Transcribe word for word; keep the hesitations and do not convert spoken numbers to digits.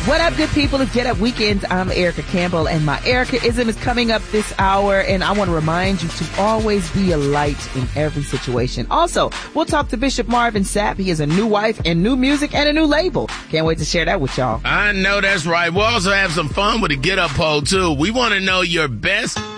What up, good people? It's Get Up Weekends. I'm Erica Campbell, and my Ericaism is coming up this hour, and I want to remind you to always be a light in every situation. Also, we'll talk to Bishop Marvin Sapp. He has a new wife and new music and a new label. Can't wait to share that with y'all. I know that's right. We'll also have some fun with the Get Up poll, too. We want to know your best